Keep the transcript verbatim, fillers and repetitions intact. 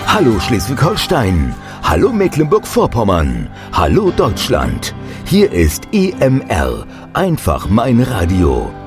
Hallo Schleswig-Holstein, hallo Mecklenburg-Vorpommern, hallo Deutschland. Hier ist E M R, einfach mein Radio.